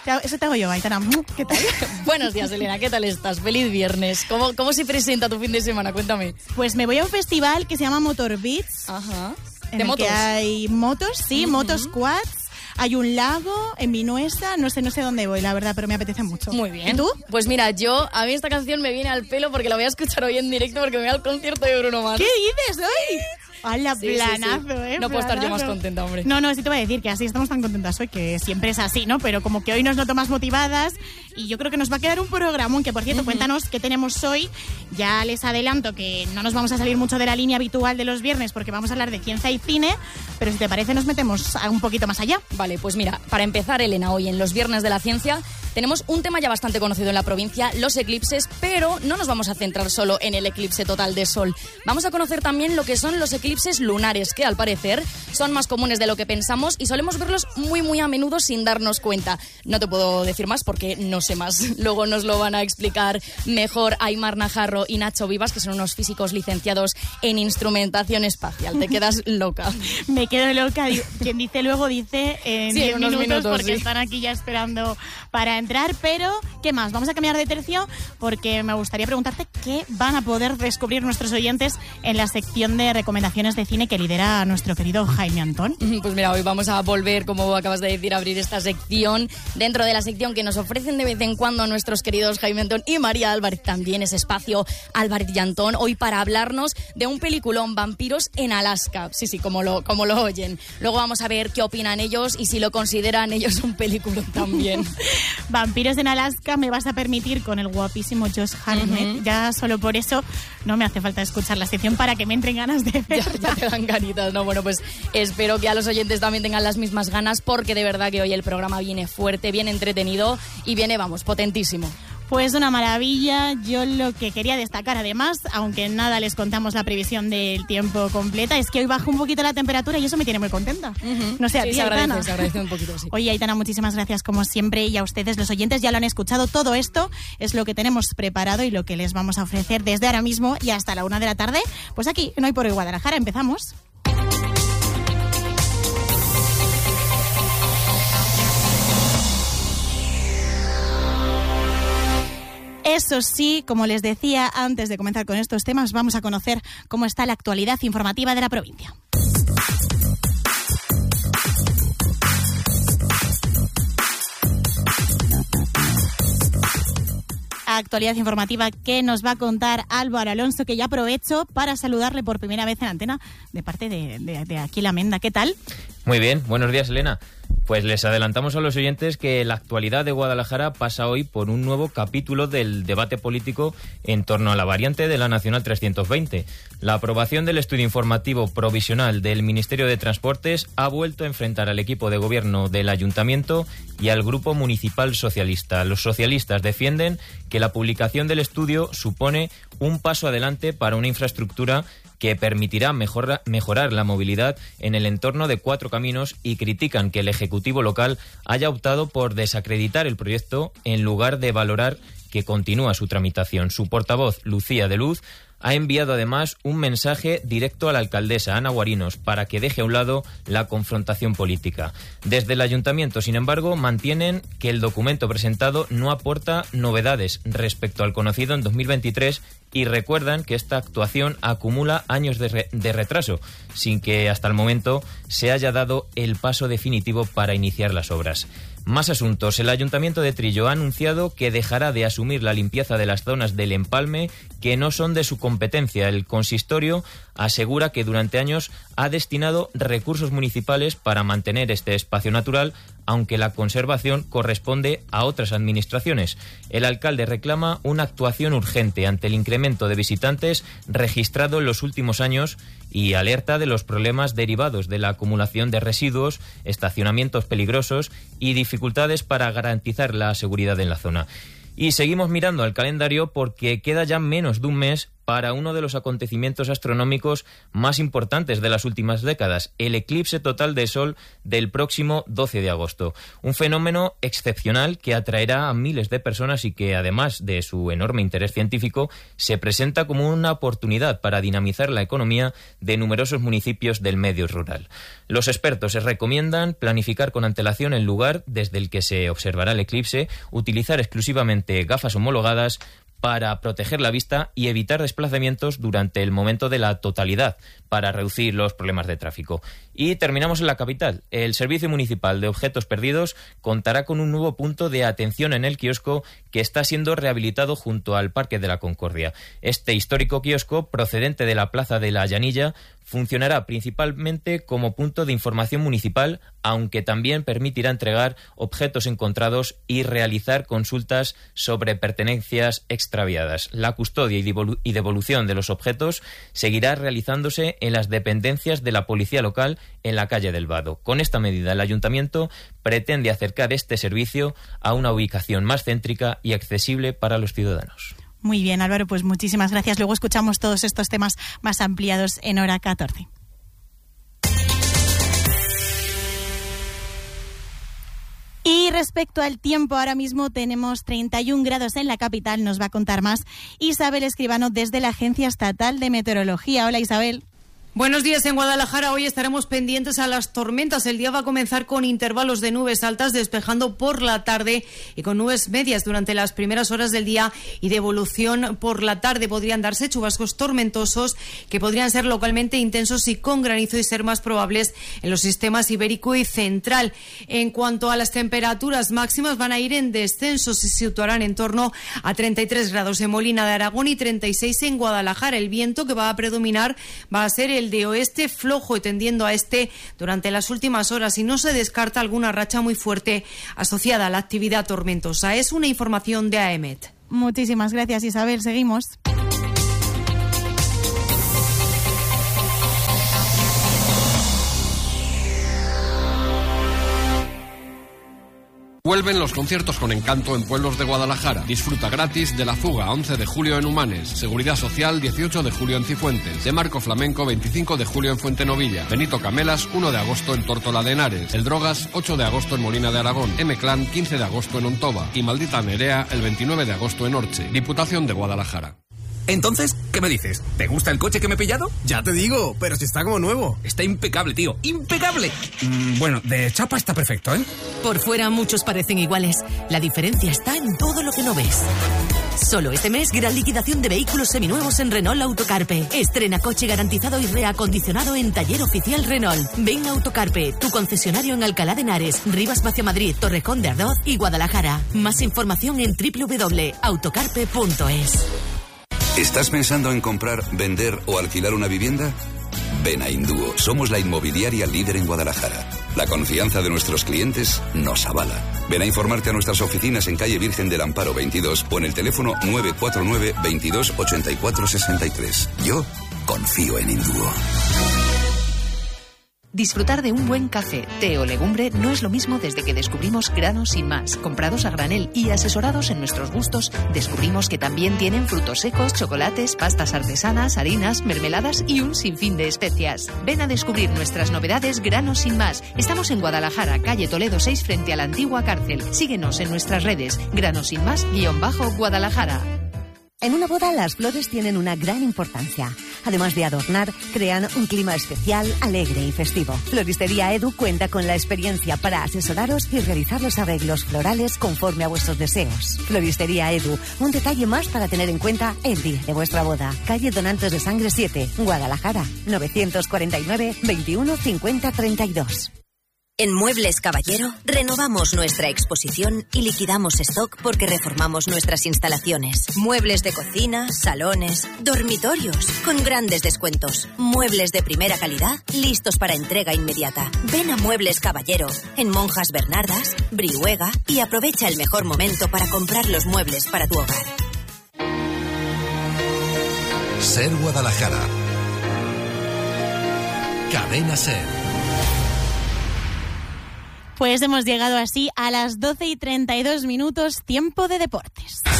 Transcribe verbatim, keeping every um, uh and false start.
Eso te hago yo, Aitana. ¿Qué tal? Buenos días, Elena. ¿Qué tal estás? Feliz viernes. ¿Cómo, cómo se presenta tu fin de semana? Cuéntame. Pues me voy a un festival que se llama Motor Beats. Ajá. En ¿De el motos? que hay motos, sí, uh-huh. motos quads. Hay un lago en Vinuesa, no sé, no sé dónde voy, la verdad, pero me apetece mucho. Muy bien. ¿Y tú? Pues mira, yo, a mí esta canción me viene al pelo porque la voy a escuchar hoy en directo porque me voy al concierto de Bruno Mars. ¿Qué dices hoy? ¡Hala, sí, planazo, sí, sí. eh! No puedo estar yo más planazo. contenta, hombre. No, no, sí te voy a decir que así estamos tan contentas hoy, que siempre es así, ¿no? Pero como que hoy nos noto más motivadas y yo creo que nos va a quedar un programa, que por cierto, uh-huh. cuéntanos qué tenemos hoy. Ya les adelanto que no nos vamos a salir mucho de la línea habitual de los viernes porque vamos a hablar de ciencia y cine, pero si te parece nos metemos un poquito más allá. Vale, pues mira, para empezar, Elena, hoy en los Viernes de la Ciencia tenemos un tema ya bastante conocido en la provincia, los eclipses, pero no nos vamos a centrar solo en el eclipse total de sol. Vamos a conocer también lo que son los eclipses lunares, que al parecer son más comunes de lo que pensamos y solemos verlos muy muy a menudo sin darnos cuenta. No te puedo decir más porque no sé más. Luego nos lo van a explicar mejor Aymar Najarro y Nacho Vivas, que son unos físicos licenciados en instrumentación espacial. Te quedas loca. Me quedo loca. Quien dice luego dice en diez sí, minutos, minutos porque sí. están aquí ya esperando para entrar. Pero, ¿qué más? Vamos a cambiar de tercio porque me gustaría preguntarte qué van a poder descubrir nuestros oyentes en la sección de recomendaciones de cine que lidera a nuestro querido Jaime Antón. Pues mira, hoy vamos a volver, como acabas de decir, a abrir esta sección. Dentro de la sección que nos ofrecen de vez en cuando a nuestros queridos Jaime Antón y María Álvarez, también ese espacio Álvarez y Antón, hoy para hablarnos de un peliculón, Vampiros en Alaska. Sí, sí, como lo, como lo oyen. Luego vamos a ver qué opinan ellos y si lo consideran ellos un peliculón también. Vampiros en Alaska me vas a permitir con el guapísimo Josh Hartnett. Uh-huh. Ya solo por eso no me hace falta escuchar la sección para que me entren ganas de ver. Ya, ya te dan ganitas, ¿no? Bueno, pues espero que a los oyentes también tengan las mismas ganas porque de verdad que hoy el programa viene fuerte, bien entretenido y viene, vamos, potentísimo. Pues una maravilla. Yo lo que quería destacar además, aunque nada les contamos la previsión del tiempo completa, es que hoy baja un poquito la temperatura y eso me tiene muy contenta. Uh-huh. No sé, a sí, ti, se agradece, Aitana. se agradece un poquito, sí. Oye, Aitana, muchísimas gracias como siempre y a ustedes los oyentes ya lo han escuchado. Todo esto es lo que tenemos preparado y lo que les vamos a ofrecer desde ahora mismo y hasta la una de la tarde. Pues aquí, en Hoy por Hoy Guadalajara, empezamos. Eso sí, como les decía antes de comenzar con estos temas, vamos a conocer cómo está la actualidad informativa de la provincia. Actualidad informativa que nos va a contar Álvaro Alonso, que ya aprovecho para saludarle por primera vez en antena de parte de, de, de aquí la Menda. ¿Qué tal? Muy bien, buenos días, Elena. Pues les adelantamos a los oyentes que la actualidad de Guadalajara pasa hoy por un nuevo capítulo del debate político en torno a la variante de la Nacional trescientos veinte. La aprobación del estudio informativo provisional del Ministerio de Transportes ha vuelto a enfrentar al equipo de gobierno del Ayuntamiento y al Grupo Municipal Socialista. Los socialistas defienden que la publicación del estudio supone un paso adelante para una infraestructura que permitirá mejor, mejorar la movilidad en el entorno de Cuatro Caminos y critican que el Ejecutivo local haya optado por desacreditar el proyecto en lugar de valorar que continúa su tramitación. Su portavoz, Lucía de Luz, ha enviado además un mensaje directo a la alcaldesa Ana Guarinos para que deje a un lado la confrontación política. Desde el ayuntamiento, sin embargo, mantienen que el documento presentado no aporta novedades respecto al conocido en dos mil veintitrés y recuerdan que esta actuación acumula años de, re- de retraso, sin que hasta el momento se haya dado el paso definitivo para iniciar las obras. Más asuntos. El Ayuntamiento de Trillo ha anunciado que dejará de asumir la limpieza de las zonas del empalme que no son de su competencia. El consistorio asegura que durante años ha destinado recursos municipales para mantener este espacio natural, aunque la conservación corresponde a otras administraciones. El alcalde reclama una actuación urgente ante el incremento de visitantes registrado en los últimos años y alerta de los problemas derivados de la acumulación de residuos, estacionamientos peligrosos y dificultades para garantizar la seguridad en la zona. Y seguimos mirando al calendario porque queda ya menos de un mes para uno de los acontecimientos astronómicos más importantes de las últimas décadas, el eclipse total de Sol del próximo doce de agosto. Un fenómeno excepcional que atraerá a miles de personas y que, además de su enorme interés científico, se presenta como una oportunidad para dinamizar la economía de numerosos municipios del medio rural. Los expertos se recomiendan planificar con antelación el lugar desde el que se observará el eclipse, utilizar exclusivamente gafas homologadas para proteger la vista y evitar desplazamientos durante el momento de la totalidad para reducir los problemas de tráfico. Y terminamos en la capital. El Servicio Municipal de Objetos Perdidos contará con un nuevo punto de atención en el kiosco que está siendo rehabilitado junto al Parque de la Concordia. Este histórico kiosco, procedente de la Plaza de la Llanilla, funcionará principalmente como punto de información municipal, aunque también permitirá entregar objetos encontrados y realizar consultas sobre pertenencias extraviadas. La custodia y devolución de los objetos seguirá realizándose en las dependencias de la Policía Local en la calle del Vado. Con esta medida, el Ayuntamiento pretende acercar este servicio a una ubicación más céntrica y accesible para los ciudadanos. Muy bien, Álvaro, pues muchísimas gracias. Luego escuchamos todos estos temas más ampliados en Hora catorce. Y respecto al tiempo, ahora mismo tenemos treinta y un grados en la capital. Nos va a contar más Isabel Escribano desde la Agencia Estatal de Meteorología. Hola, Isabel. Buenos días. En Guadalajara hoy estaremos pendientes a las tormentas. El día va a comenzar con intervalos de nubes altas despejando por la tarde y con nubes medias durante las primeras horas del día y de evolución por la tarde. Podrían darse chubascos tormentosos que podrían ser localmente intensos y con granizo y ser más probables en los sistemas ibérico y central. En cuanto a las temperaturas máximas, van a ir en descenso y se situarán en torno a treinta y tres grados en Molina de Aragón y treinta y seis en Guadalajara. El viento que va a predominar va a ser el de oeste flojo y tendiendo a este durante las últimas horas, y no se descarta alguna racha muy fuerte asociada a la actividad tormentosa. Es una información de AEMET. Muchísimas gracias, Isabel. Seguimos. Vuelven los conciertos con encanto en pueblos de Guadalajara. Disfruta gratis de La Fuga, once de julio en Humanes. Seguridad Social, dieciocho de julio en Cifuentes. De Marco Flamenco, veinticinco de julio en Fuentenovilla. Benito Camelas, uno de agosto en Tórtola de Henares. El Drogas, ocho de agosto en Molina de Aragón. M-Clan, quince de agosto en Ontoba. Y Maldita Nerea, el veintinueve de agosto en Orche. Diputación de Guadalajara. Entonces, ¿qué me dices? ¿Te gusta el coche que me he pillado? Ya te digo, pero si está como nuevo. Está impecable, tío. ¡Impecable! Mm, bueno, de chapa está perfecto, ¿eh? Por fuera muchos parecen iguales. La diferencia está en todo lo que no ves. Solo este mes, gran liquidación de vehículos seminuevos en Renault Autocarpe. Estrena coche garantizado y reacondicionado en Taller Oficial Renault. Ven a Autocarpe, tu concesionario en Alcalá de Henares, Rivas hacia Madrid, Torrejón de Ardoz y Guadalajara. Más información en doble u doble u doble u punto autocarpe punto es. ¿Estás pensando en comprar, vender o alquilar una vivienda? Ven a Indúo. Somos la inmobiliaria líder en Guadalajara. La confianza de nuestros clientes nos avala. Ven a informarte a nuestras oficinas en calle Virgen del Amparo veintidós o en el teléfono nueve cuatro nueve, veintidós, ochenta y cuatro sesenta y tres. Yo confío en Indúo. Disfrutar de un buen café, té o legumbre no es lo mismo desde que descubrimos Granos Sin Más. Comprados a granel y asesorados en nuestros gustos, descubrimos que también tienen frutos secos, chocolates, pastas artesanas, harinas, mermeladas y un sinfín de especias. Ven a descubrir nuestras novedades Granos Sin Más. Estamos en Guadalajara, calle Toledo seis, frente a la antigua cárcel. Síguenos en nuestras redes, Granos Sin Más, guión bajo, Guadalajara. En una boda las flores tienen una gran importancia. Además de adornar, crean un clima especial, alegre y festivo. Floristería Edu cuenta con la experiencia para asesoraros y realizar los arreglos florales conforme a vuestros deseos. Floristería Edu, un detalle más para tener en cuenta el día de vuestra boda. Calle Donantes de Sangre siete, Guadalajara, novecientos cuarenta y nueve, veintiuno, cincuenta, treinta y dos. En Muebles Caballero renovamos nuestra exposición y liquidamos stock porque reformamos nuestras instalaciones. Muebles de cocina, salones, dormitorios, con grandes descuentos. Muebles de primera calidad, listos para entrega inmediata. Ven a Muebles Caballero, en Monjas Bernardas, Brihuega, y aprovecha el mejor momento para comprar los muebles para tu hogar. Ser Guadalajara. Cadena Ser. Pues hemos llegado así a las doce y treinta y dos minutos, tiempo de deportes.